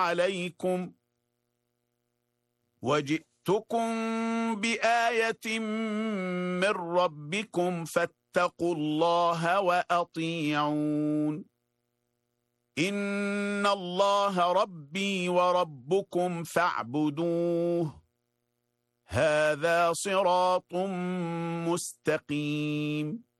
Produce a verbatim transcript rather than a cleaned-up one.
عليكم وجئتكم بآية من ربكم فاتقوا الله وأطيعون إن الله ربي وربكم فاعبدوه هذا صراط مستقيم